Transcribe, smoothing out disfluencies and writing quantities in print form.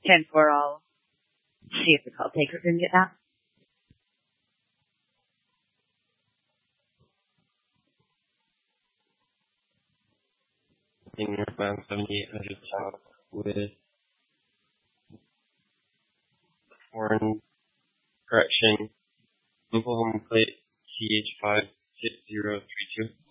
10-4, I'll see if the call taker can get that. In northbound 7800 south with foreign correction, mobile home plate CH56032.